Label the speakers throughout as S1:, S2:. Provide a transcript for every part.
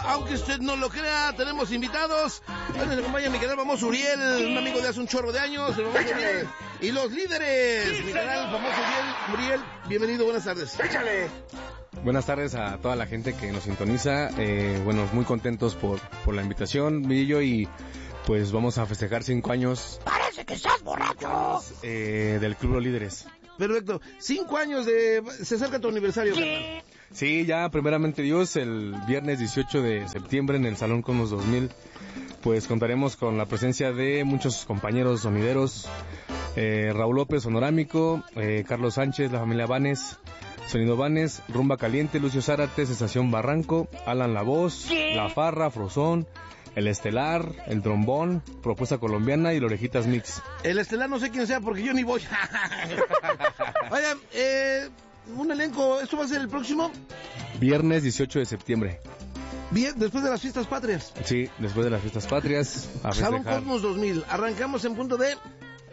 S1: aunque usted no lo crea, tenemos invitados. Hoy nos acompaña mi canal famoso Uriel, un amigo de hace un chorro de años, el famoso Uriel. Y los líderes, mi canal famoso Uriel, bienvenido, buenas tardes.
S2: Échale.
S3: Buenas tardes a toda la gente que nos sintoniza. Bueno, muy contentos por la invitación, Millo, y pues vamos a festejar 5 años.
S2: ¡Parece que estás borracho!
S3: Del Club Los Líderes.
S1: Perfecto. 5 años se acerca tu aniversario.
S2: Sí.
S3: Sí, ya primeramente Dios, el viernes 18 de septiembre en el Salón Cosmos 2000, pues contaremos con la presencia de muchos compañeros sonideros, Raúl López, Sonorámico, Carlos Sánchez, la familia Vanes, Sonido Vanes, Rumba Caliente, Lucio Zárate, Sensación Barranco, Alan La Voz, La Farra, Frozón, El Estelar, El Trombón, Propuesta Colombiana y el Orejitas Mix.
S1: El Estelar no sé quién sea porque yo ni voy. Oigan, un elenco, ¿esto va a ser el próximo?
S3: Viernes 18 de septiembre.
S1: Bien, después de las fiestas patrias.
S3: Sí, después de las fiestas patrias. A
S1: Salón
S3: festejar.
S1: Cosmos 2000. Arrancamos en punto de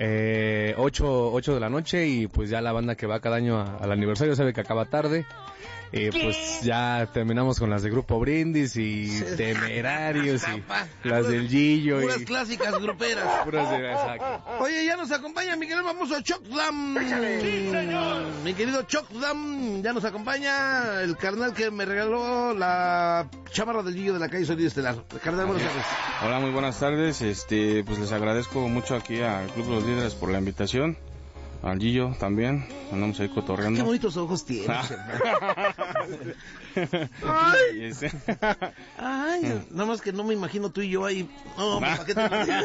S3: 8 de la noche y pues ya la banda que va cada año al aniversario sabe que acaba tarde. Pues ya terminamos con las de Grupo Brindis y Temerarios y las del Gillo.
S1: Puras
S3: y
S1: clásicas gruperas.
S3: puras de... Exacto.
S1: Oye, ya nos acompaña mi querido famoso Chocdam.
S2: Sí, señor.
S1: Mi querido Chocdam, ya nos acompaña el carnal que me regaló la chamarra del Gillo de la calle Sonido Estelar. Carnal, buenas tardes.
S4: Hola, muy buenas tardes. Pues les agradezco mucho aquí al Club de los Líderes por la invitación. Al Gillo también, andamos ahí cotorreando.
S1: Qué bonitos ojos tienes,
S4: Y
S1: Ay, nada más que no me imagino tú y yo ahí. No, ¿para qué te imaginas?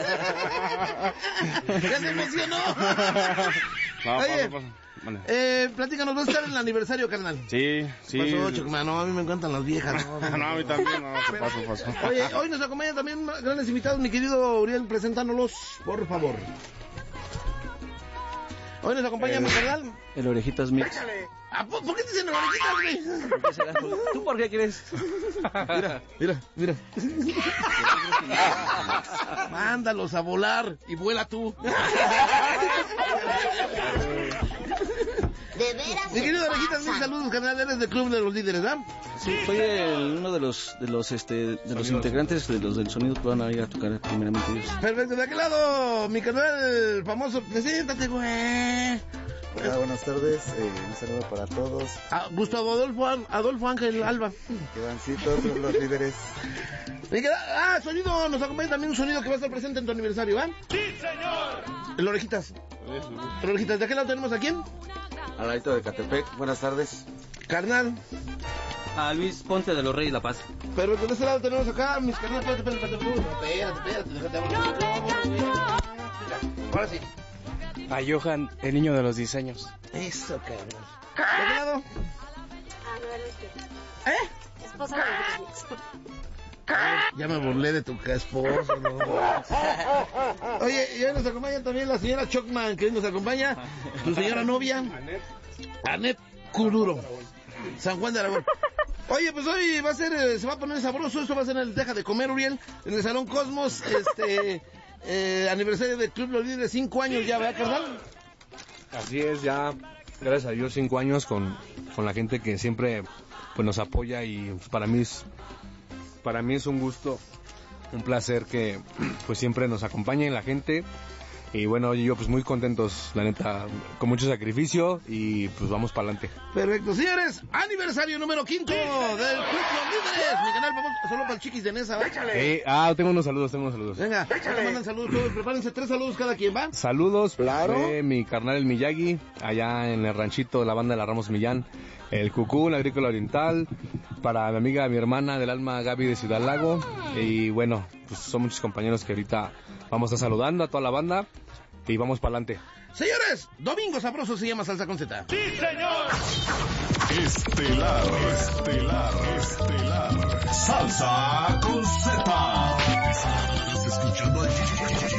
S1: ¡Ya se emocionó!
S4: No,
S1: Oye,
S4: pasa. Vale.
S1: platícanos, ¿va a estar en el aniversario, carnal?
S4: Sí.
S1: Pasó, Chocman, no, a mí me encantan las viejas. No,
S4: No, a mí también, no, paso.
S1: Oye, hoy nos acompaña también grandes invitados, mi querido Uriel, presentándolos, por favor. Hoy nos acompaña mi carnal.
S5: El Orejitas Mix.
S1: ¿Por qué te dicen orejitas, güey?
S5: ¿Tú por qué crees?
S1: Mira. Mándalos a volar y vuela tú.
S2: ¿De veras?
S1: Mi querido Orejitas, mis saludos, carnal, eres del Club de los Líderes, ¿verdad?
S5: Sí, soy uno de los integrantes de los del sonido que van a ir a tocar primeramente Dios.
S1: Perfecto, de aquel lado, mi canal famoso, preséntate, güey.
S6: Hola, buenas tardes, un saludo para todos.
S1: Gustavo Adolfo Ángel Alba.
S6: Ivancito, Club Los Líderes.
S1: Sonido, nos acompaña también un sonido que va a estar presente en tu aniversario, ¿va?
S2: ¡Sí, señor!
S1: El Orejitas. El Orejitas, ¿de aquel lado tenemos a quién?
S5: Al ladito de Catepec, buenas tardes.
S1: Carnal.
S5: A Luis Ponce de los Reyes La Paz.
S1: Pero de este lado tenemos acá, mis carnales, espérate, déjate hablar. Ahora sí.
S3: A Johan, el niño de los diseños.
S1: Eso, cabrón. ¿De qué lado?
S7: Esposa de Luis.
S1: Ya me burlé de tu esposo, ¿no? Oye, y hoy nos acompaña también la señora Chocman, que hoy nos acompaña. Tu señora novia, Anet Kuduro, San Juan de Aragón. Oye, pues hoy va a ser, se va a poner sabroso. Esto va a ser en el Deja de Comer, Uriel, en el Salón Cosmos. Aniversario del Club Los Líderes, 5 años ya, ¿verdad, carnal?
S3: Así es, ya, gracias a Dios, 5 años con la gente que siempre pues nos apoya, y pues, para mí es un gusto, un placer que pues siempre nos acompañe la gente. Y bueno, yo pues muy contentos, la neta, con mucho sacrificio, y pues vamos para adelante.
S1: Perfecto, señores, aniversario número 5 del Club Los Líderes. Mi canal, vamos solo para el Chiquis de Nesa, ¿va?
S3: Tengo unos saludos.
S1: Venga, mandan saludos todos, prepárense 3 saludos cada quien, ¿va?
S3: Saludos,
S1: Claro.
S3: de mi carnal el Miyagi, allá en el ranchito de la banda de la Ramos Millán, el Cucú, la Agrícola Oriental, para mi amiga, mi hermana del alma, Gaby de Ciudad Lago, y bueno, pues son muchos compañeros que ahorita vamos a estar saludando a toda la banda, y vamos para adelante.
S1: Señores, Domingo Sabroso se llama Salsa con Z.
S2: ¡Sí, señor!
S8: Estelar. Salsa con Z. Estás escuchando a